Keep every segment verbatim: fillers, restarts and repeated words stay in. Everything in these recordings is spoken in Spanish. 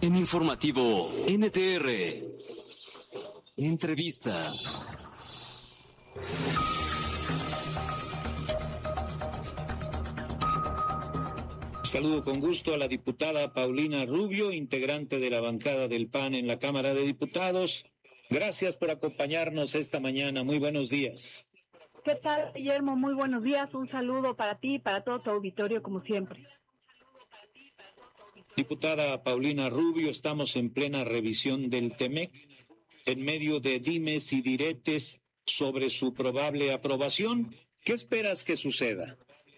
En Informativo N T R, entrevista. Saludo con gusto a la diputada Paulina Rubio, integrante de la bancada del P A N en la Cámara de Diputados. Gracias por acompañarnos esta mañana. Muy buenos días. ¿Qué tal, Guillermo? Muy buenos días. Un saludo para ti y para todo tu auditorio, como siempre. Diputada Paulina Rubio, estamos en plena revisión del T M E C, en medio de dimes y diretes sobre su probable aprobación. ¿Qué esperas que suceda?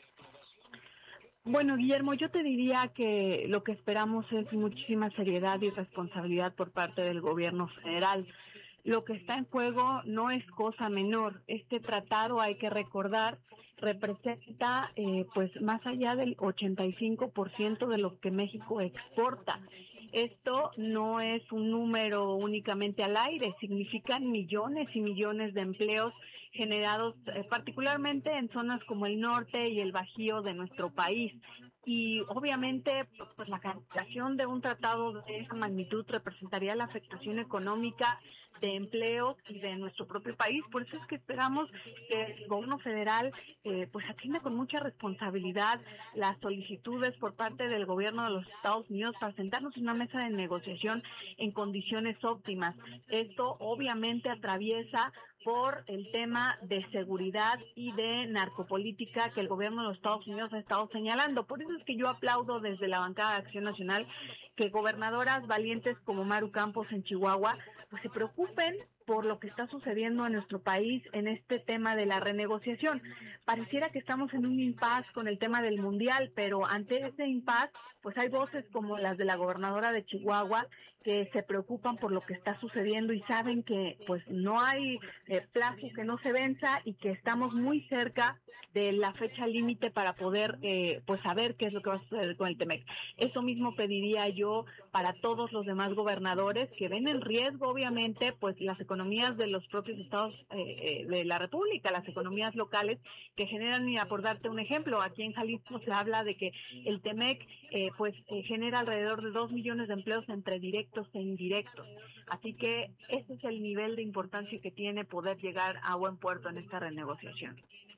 Bueno, Guillermo, yo te diría que lo que esperamos es muchísima seriedad y responsabilidad por parte del gobierno federal. Lo que está en juego no es cosa menor. Este tratado, hay que recordar, representa eh, pues más allá del ochenta y cinco por ciento de lo que México exporta. Esto no es un número únicamente al aire, significan millones y millones de empleos generados eh, particularmente en zonas como el norte y el bajío de nuestro país. Y obviamente pues la cancelación de un tratado de esa magnitud representaría la afectación económica de empleos y de nuestro propio país. Por eso es que esperamos que el gobierno federal eh, pues atienda con mucha responsabilidad las solicitudes por parte del gobierno de los Estados Unidos para sentarnos en una mesa de negociación en condiciones óptimas. Esto obviamente atraviesa por el tema de seguridad y de narcopolítica que el gobierno de los Estados Unidos ha estado señalando. Por eso es que yo aplaudo desde la bancada de Acción Nacional que gobernadoras valientes como Maru Campos en Chihuahua pues se preocupen por lo que está sucediendo en nuestro país en este tema de la renegociación. Pareciera que estamos en un impasse con el tema del mundial, pero ante ese impasse, pues hay voces como las de la gobernadora de Chihuahua que se preocupan por lo que está sucediendo y saben que pues no hay eh, plazo que no se venza y que estamos muy cerca de la fecha límite para poder eh, pues saber qué es lo que va a suceder con el T M E C. Eso mismo pediría yo para todos los demás gobernadores que ven en riesgo, obviamente, pues las economías de los propios estados eh, eh, de la República, las economías locales que generan, mira, por darte un ejemplo, aquí en Jalisco se habla de que el T M E C eh, pues eh, genera alrededor de dos millones de empleos entre directos e indirectos. Así que ese es el nivel de importancia que tiene poder llegar a buen puerto en esta renegociación.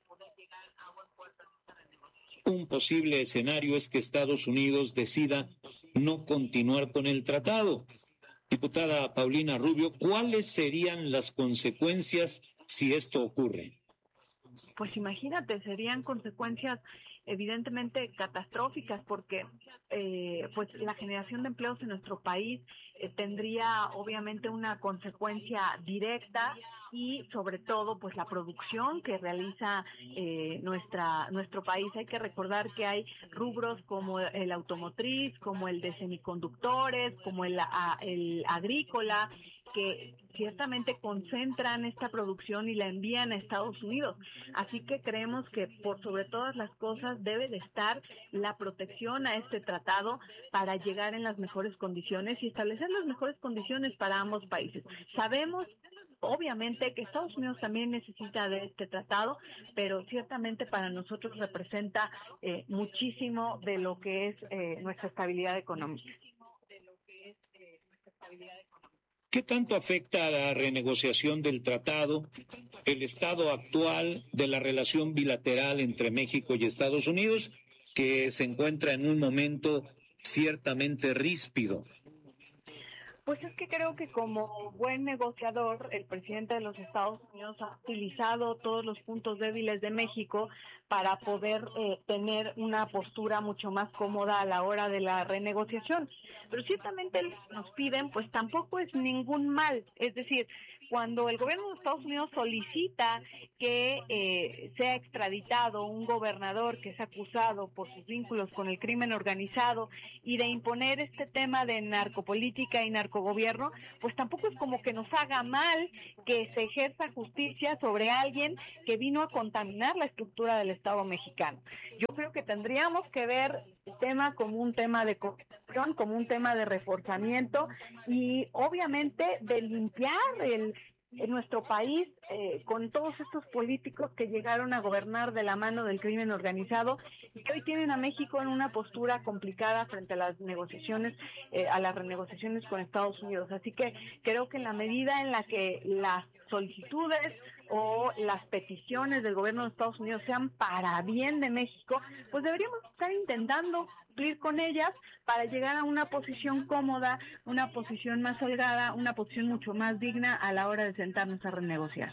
Un posible escenario es que Estados Unidos decida no continuar con el tratado. Diputada Paulina Rubio, ¿cuáles serían las consecuencias si esto ocurre? Pues imagínate, serían consecuencias evidentemente catastróficas porque eh, pues la generación de empleos en nuestro país eh, tendría obviamente una consecuencia directa y sobre todo pues la producción que realiza eh, nuestra nuestro país. Hay que recordar que hay rubros como el automotriz, como el de semiconductores, como el, a, el agrícola, que ciertamente concentran esta producción y la envían a Estados Unidos. Así que creemos que por sobre todas las cosas debe de estar la protección a este tratado para llegar en las mejores condiciones y establecer las mejores condiciones para ambos países. Sabemos obviamente que Estados Unidos también necesita de este tratado, pero ciertamente para nosotros representa eh, muchísimo de lo que es eh, nuestra estabilidad económica. ¿Qué tanto afecta a la renegociación del tratado el estado actual de la relación bilateral entre México y Estados Unidos, que se encuentra en un momento ciertamente ríspido? Pues es que creo que como buen negociador, el presidente de los Estados Unidos ha utilizado todos los puntos débiles de México para poder eh, tener una postura mucho más cómoda a la hora de la renegociación. Pero ciertamente nos piden, pues tampoco es ningún mal. Es decir, cuando el gobierno de Estados Unidos solicita que eh, sea extraditado un gobernador que es acusado por sus vínculos con el crimen organizado y de imponer este tema de narcopolítica y narcogobierno, pues tampoco es como que nos haga mal que se ejerza justicia sobre alguien que vino a contaminar la estructura del Estado mexicano. Yo creo que tendríamos que ver el tema como un tema de corrupción, como un tema de reforzamiento y obviamente de limpiar el en nuestro país, eh, con todos estos políticos que llegaron a gobernar de la mano del crimen organizado y que hoy tienen a México en una postura complicada frente a las negociaciones, eh, a las renegociaciones con Estados Unidos. Así que creo que en la medida en la que las solicitudes o las peticiones del gobierno de Estados Unidos sean para bien de México, pues deberíamos estar intentando cumplir con ellas para llegar a una posición cómoda, una posición más holgada, una posición mucho más digna a la hora de sentarnos a renegociar.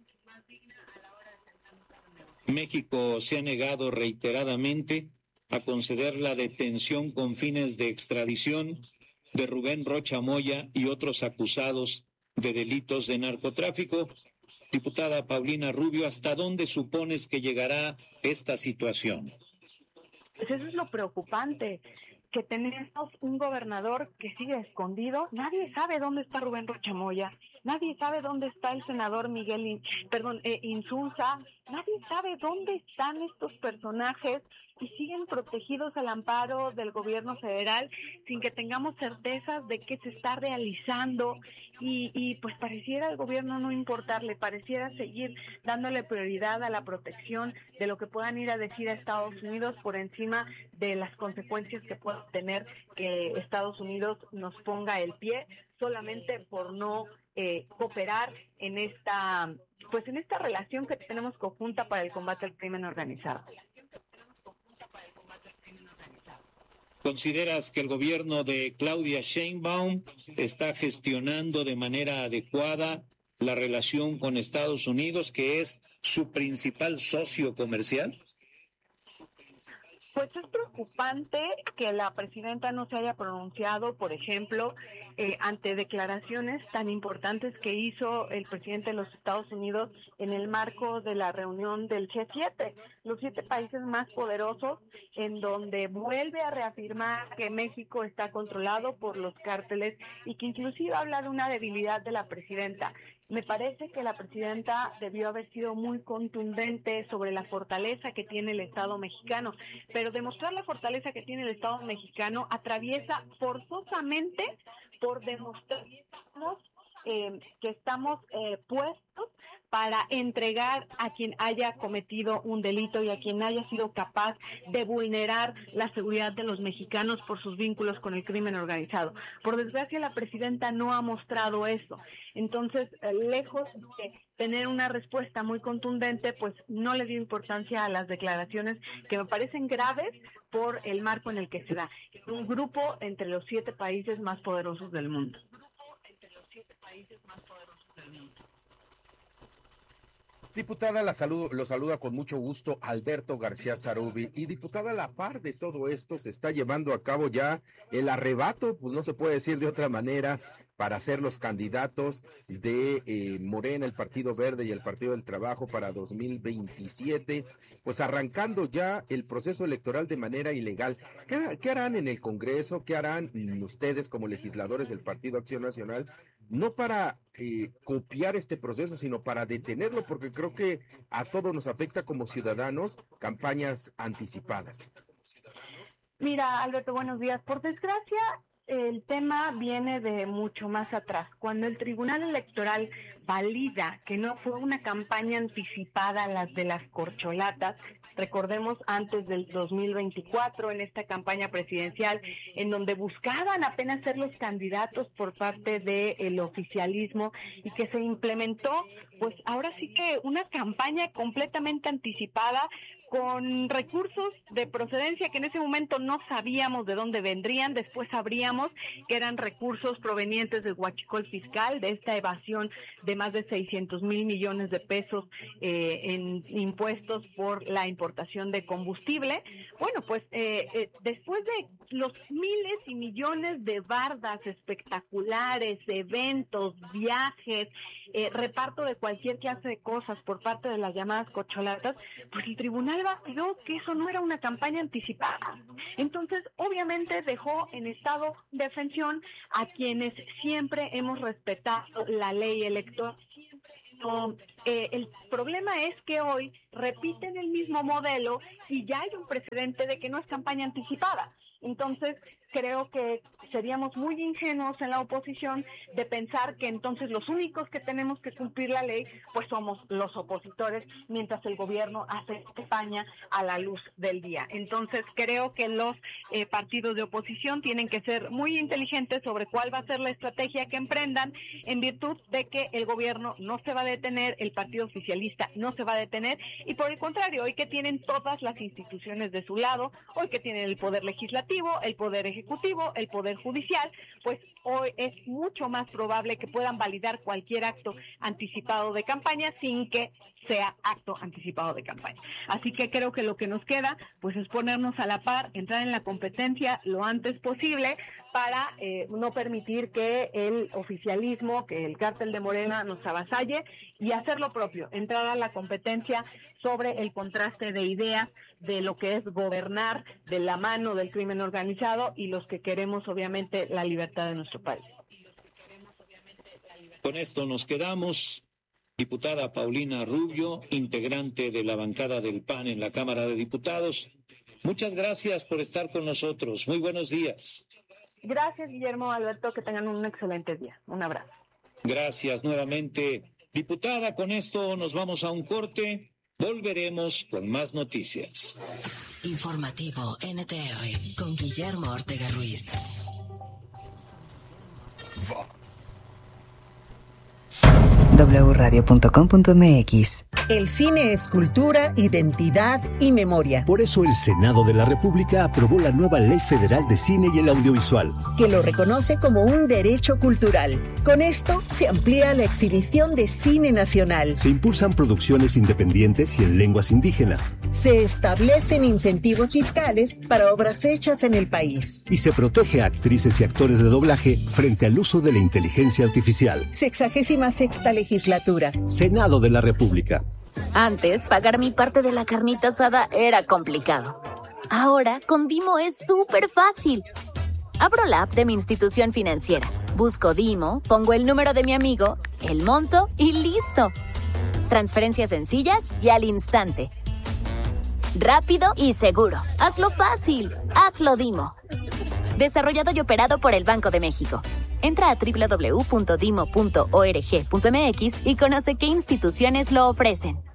México se ha negado reiteradamente a conceder la detención con fines de extradición de Rubén Rocha Moya y otros acusados de delitos de narcotráfico. Diputada Paulina Rubio, ¿hasta dónde supones que llegará esta situación? Pues eso es lo preocupante, que tenemos un gobernador que sigue escondido. Nadie sabe dónde está Rubén Rocha Moya, nadie sabe dónde está el senador Miguel In, perdón, eh, Insunza, nadie sabe dónde están estos personajes y siguen protegidos al amparo del gobierno federal sin que tengamos certezas de qué se está realizando y, y pues pareciera al gobierno no importarle, pareciera seguir dándole prioridad a la protección de lo que puedan ir a decir a Estados Unidos por encima de las consecuencias que pueda tener que Estados Unidos nos ponga el pie solamente por no eh, cooperar en esta pues en esta relación que tenemos conjunta para el combate al crimen organizado. ¿Consideras que el gobierno de Claudia Sheinbaum está gestionando de manera adecuada la relación con Estados Unidos, que es su principal socio comercial? Pues es preocupante que la presidenta no se haya pronunciado, por ejemplo, eh, ante declaraciones tan importantes que hizo el presidente de los Estados Unidos en el marco de la reunión del G siete, los siete países más poderosos, en donde vuelve a reafirmar que México está controlado por los cárteles y que inclusive habla de una debilidad de la presidenta. Me parece que la presidenta debió haber sido muy contundente sobre la fortaleza que tiene el Estado mexicano, pero demostrar la fortaleza que tiene el Estado mexicano atraviesa forzosamente por demostrar eh, que estamos eh, puestos para entregar a quien haya cometido un delito y a quien haya sido capaz de vulnerar la seguridad de los mexicanos por sus vínculos con el crimen organizado. Por desgracia, la presidenta no ha mostrado eso. Entonces, eh, lejos de tener una respuesta muy contundente, pues no le dio importancia a las declaraciones que me parecen graves por el marco en el que se da. Un grupo entre los siete países más poderosos del mundo. Diputada, la saludo, lo saluda con mucho gusto Alberto García Zarubi. Y diputada, a la par de todo esto se está llevando a cabo ya el arrebato, pues no se puede decir de otra manera, para ser los candidatos de eh, Morena, el Partido Verde y el Partido del Trabajo para dos mil veintisiete, pues arrancando ya el proceso electoral de manera ilegal. ¿Qué, qué harán en el Congreso? ¿Qué harán ustedes como legisladores del Partido Acción Nacional? No para eh, copiar este proceso, sino para detenerlo, porque creo que a todos nos afecta como ciudadanos campañas anticipadas. Mira, Alberto, buenos días. Por desgracia, el tema viene de mucho más atrás. Cuando el Tribunal Electoral valida que no fue una campaña anticipada las de las corcholatas, recordemos antes del dos mil veinticuatro, en esta campaña presidencial, en donde buscaban apenas ser los candidatos por parte del oficialismo y que se implementó, pues ahora sí que una campaña completamente anticipada, con recursos de procedencia que en ese momento no sabíamos de dónde vendrían, después sabríamos que eran recursos provenientes del huachicol fiscal, de esta evasión de más de seiscientos mil millones de pesos eh, en impuestos por la importación de combustible. Bueno, pues eh, eh, después de los miles y millones de bardas espectaculares, eventos, viajes, eh, reparto de cualquier clase de cosas por parte de las llamadas corcholatas, pues el tribunal validó que eso no era una campaña anticipada. Entonces, obviamente dejó en estado de defensión a quienes siempre hemos respetado la ley electoral. No, eh, el problema es que hoy repiten el mismo modelo y ya hay un precedente de que no es campaña anticipada. Entonces, creo que seríamos muy ingenuos en la oposición de pensar que entonces los únicos que tenemos que cumplir la ley pues somos los opositores, mientras el gobierno hace campaña a la luz del día. Entonces creo que los eh, partidos de oposición tienen que ser muy inteligentes sobre cuál va a ser la estrategia que emprendan, en virtud de que el gobierno no se va a detener, el partido oficialista no se va a detener, y por el contrario, hoy que tienen todas las instituciones de su lado, hoy que tienen el poder legislativo, el poder ejecutivo, el poder judicial, pues hoy es mucho más probable que puedan validar cualquier acto anticipado de campaña sin que sea acto anticipado de campaña. Así que creo que lo que nos queda pues es ponernos a la par, entrar en la competencia lo antes posible para eh, no permitir que el oficialismo, que el cártel de Morena nos avasalle, y hacer lo propio, entrar a la competencia sobre el contraste de ideas de lo que es gobernar de la mano del crimen organizado y los que queremos obviamente la libertad de nuestro país. Con esto nos quedamos. Diputada Paulina Rubio, integrante de la bancada del P A N en la Cámara de Diputados, muchas gracias por estar con nosotros. Muy buenos días. Gracias, Guillermo, Alberto, que tengan un excelente día. Un abrazo. Gracias nuevamente. Diputada, con esto nos vamos a un corte. Volveremos con más noticias. Informativo N T R con Guillermo Ortega Ruiz. doble u radio punto com punto eme equis. El cine es cultura, identidad y memoria. Por eso el Senado de la República aprobó la nueva Ley Federal de Cine y el Audiovisual, que lo reconoce como un derecho cultural. Con esto se amplía la exhibición de cine nacional. Se impulsan producciones independientes y en lenguas indígenas. Se establecen incentivos fiscales para obras hechas en el país. Y se protege a actrices y actores de doblaje frente al uso de la inteligencia artificial. Sexagésima sexta legislatura. Senado de la República. Antes, pagar mi parte de la carnita asada era complicado. Ahora, con Dimo es súper fácil. Abro la app de mi institución financiera, busco Dimo, pongo el número de mi amigo, el monto y ¡listo! Transferencias sencillas y al instante. Rápido y seguro. Hazlo fácil. Hazlo Dimo. Desarrollado y operado por el Banco de México. Entra a doble u doble u doble u punto dimo punto org punto eme equis y conoce qué instituciones lo ofrecen.